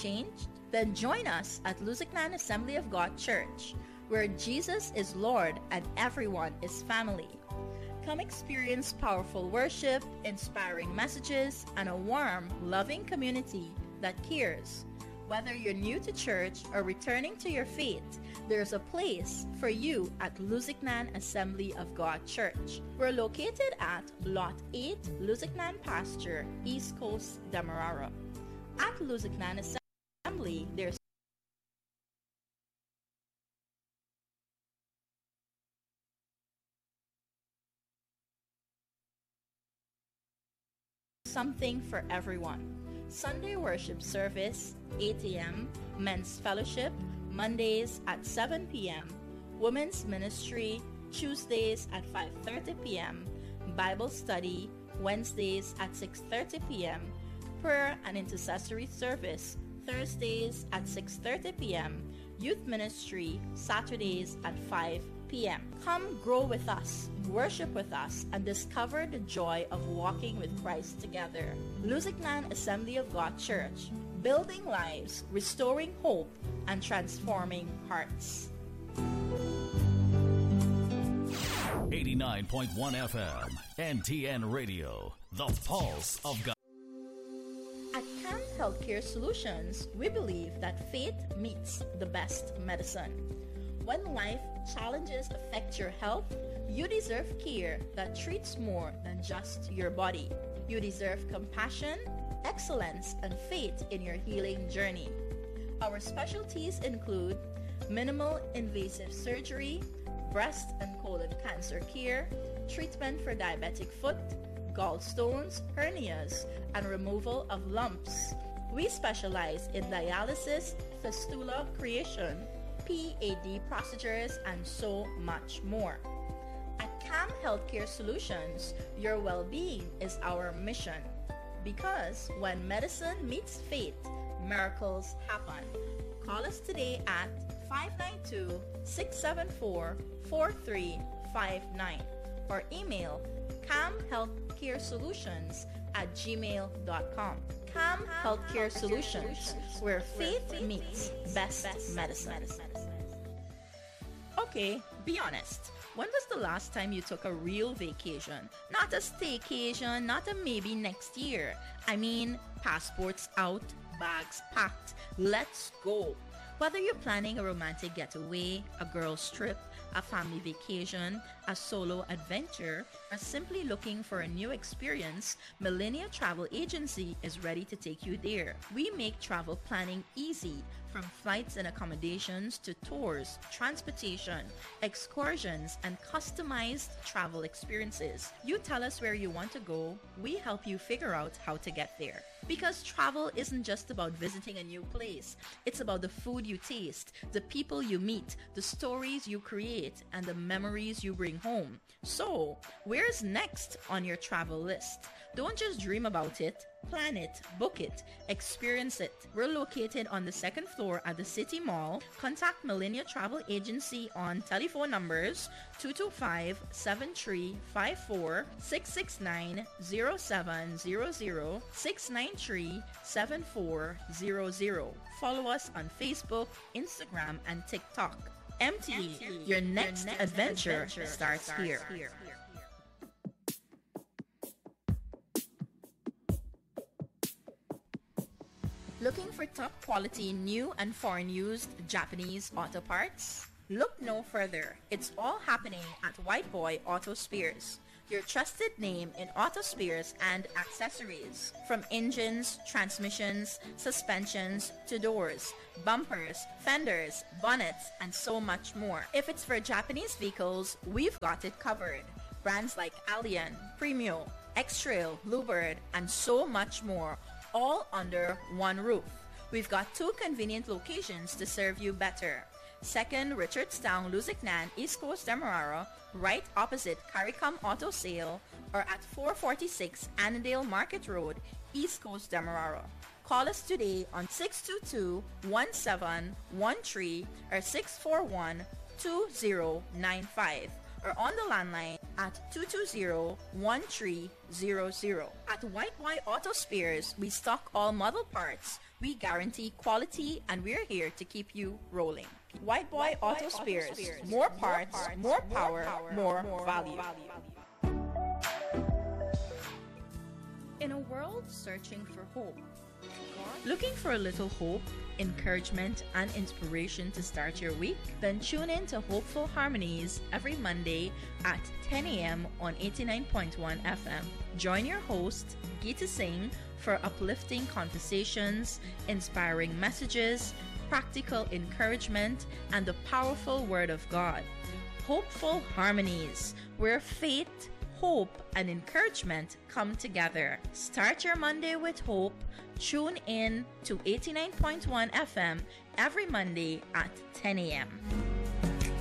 changed? Then join us at Luzicnan Assembly of God Church, where Jesus is Lord and everyone is family. Come experience powerful worship, inspiring messages, and a warm, loving community that cares. Whether you're new to church or returning to your faith, there's a place for you at Luzicnan Assembly of God Church. We're located at Lot 8, Luzicnan Pasture, East Coast, Demerara. At Luzicnan Assembly, there's something for everyone. Sunday worship service, 8 a.m., men's fellowship, Mondays at 7 p.m., women's ministry, Tuesdays at 5:30 p.m., Bible study, Wednesdays at 6:30 p.m., prayer and intercessory service, Thursdays at 6:30 p.m., youth ministry, Saturdays at 5 p.m. Come grow with us, worship with us, and discover the joy of walking with Christ together. Luzicnan Assembly of God Church, building lives, restoring hope, and transforming hearts. 89.1 FM, NTN Radio, the pulse of God. At Camp Healthcare Solutions, we believe that faith meets the best medicine. When life challenges affect your health, you deserve care that treats more than just your body. You deserve compassion, excellence, and faith in your healing journey. Our specialties include minimal invasive surgery, breast and colon cancer care, treatment for diabetic foot, gallstones, hernias, and removal of lumps. We specialize in dialysis, fistula creation, PAD procedures, and so much more. At CAM Healthcare Solutions, your well-being is our mission. Because when medicine meets faith, miracles happen. Call us today at 592-674-4359 or email camhealthcaresolutions@gmail.com. CAM Healthcare Solutions, where faith meets best medicine. Okay, be honest. When was the last time you took a real vacation? Not a staycation, not a maybe next year. I mean, passports out, bags packed. Let's go. Whether you're planning a romantic getaway, a girls' trip, a family vacation, a solo adventure, or simply looking for a new experience, Millennia Travel Agency is ready to take you there. We make travel planning easy, from flights and accommodations to tours, transportation, excursions, and customized travel experiences. You tell us where you want to go, we help you figure out how to get there. Because travel isn't just about visiting a new place. It's about the food you taste, the people you meet, the stories you create, and the memories you bring home. So, where's next on your travel list? Don't just dream about it. Plan it, book it, experience it. We're located on the second floor at the City Mall. Contact Millennia Travel Agency on telephone numbers 225-7354, 669-0700, 693-7400. Follow us on Facebook, Instagram, and TikTok. MTE, your next adventure starts here. Looking for top quality new and foreign used Japanese auto parts? Look no further. It's all happening at White Boy Auto Spares, your trusted name in auto spares and accessories. From engines, transmissions, suspensions, to doors, bumpers, fenders, bonnets, and so much more. If it's for Japanese vehicles, we've got it covered. Brands like Allian, Premio, X-Trail, Bluebird, and so much more, all under one roof. We've got two convenient locations to serve you better. 2nd Richardstown, Luzicnan, East Coast, Demerara, right opposite CARICOM Auto Sale, or at 446 Annandale Market Road, East Coast, Demerara. Call us today on 622-1713 or 641-2095. or on the landline at 220-1300. At White Boy Auto Spares, we stock all model parts. We guarantee quality, and we're here to keep you rolling. White Boy Auto Spares. More parts, more power, more value. In a world searching for hope, looking for a little hope, encouragement, and inspiration to start your week? Then tune in to Hopeful Harmonies every Monday at 10 a.m. on 89.1 FM. Join your host, Geeta Singh, for uplifting conversations, inspiring messages, practical encouragement, and the powerful Word of God. Hopeful Harmonies, where faith, hope, and encouragement come together. Start your Monday with hope. Tune in to 89.1 FM every Monday at 10 a.m.